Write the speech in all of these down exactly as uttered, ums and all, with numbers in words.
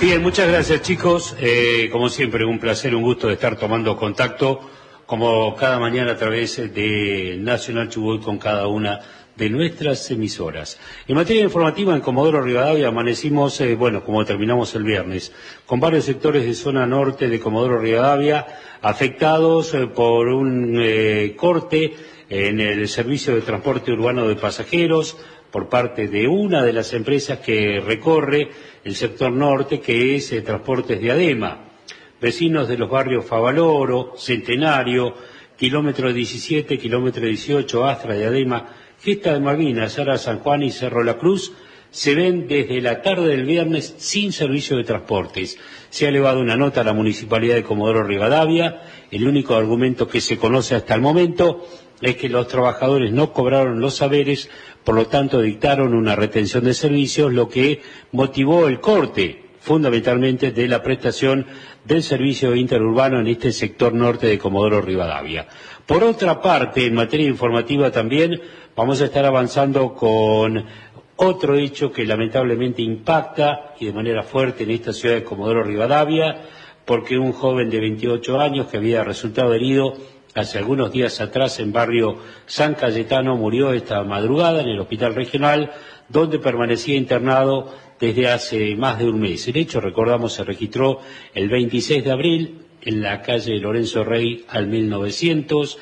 Bien, muchas gracias chicos. Eh, como siempre, un placer, un gusto de estar tomando contacto, como cada mañana a través de Nacional Chubut con cada una de nuestras emisoras. En materia informativa, en Comodoro Rivadavia amanecimos, eh, bueno, como terminamos el viernes, con varios sectores de zona norte de Comodoro Rivadavia afectados eh, por un eh, corte en el servicio de transporte urbano de pasajeros por parte de una de las empresas que recorre el sector norte, que es eh, Transportes de Adema. Vecinos de los barrios Favaloro, Centenario, kilómetro diecisiete, kilómetro dieciocho, Astra de Adema, Gesta de Malvinas, Sara San Juan y Cerro La Cruz, se ven desde la tarde del viernes sin servicio de transportes. Se ha elevado una nota a la Municipalidad de Comodoro Rivadavia. El único argumento que se conoce hasta el momento es que los trabajadores no cobraron los saberes, por lo tanto dictaron una retención de servicios, lo que motivó el corte, fundamentalmente, de la prestación del servicio interurbano en este sector norte de Comodoro Rivadavia. Por otra parte, en materia informativa también vamos a estar avanzando con otro hecho que lamentablemente impacta y de manera fuerte en esta ciudad de Comodoro Rivadavia, porque un joven de veintiocho años que había resultado herido hace algunos días atrás en barrio San Cayetano murió esta madrugada en el hospital regional, donde permanecía internado desde hace más de un mes. El hecho, recordamos, se registró el veintiséis de abril en la calle Lorenzo Rey al mil novecientos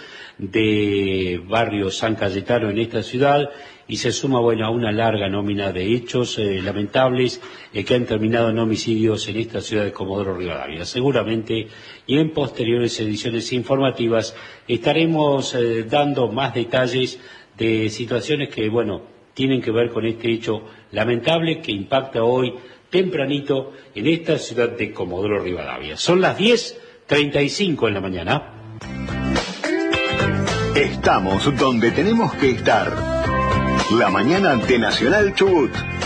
de barrio San Cayetano en esta ciudad, y se suma, bueno, a una larga nómina de hechos eh, lamentables eh, que han terminado en homicidios en esta ciudad de Comodoro Rivadavia. Seguramente, y en posteriores ediciones informativas, estaremos eh, dando más detalles de situaciones que, bueno, tienen que ver con este hecho lamentable que impacta hoy tempranito en esta ciudad de Comodoro Rivadavia. Son las diez treinta y cinco en la mañana. Estamos donde tenemos que estar. La mañana de Nacional Chubut.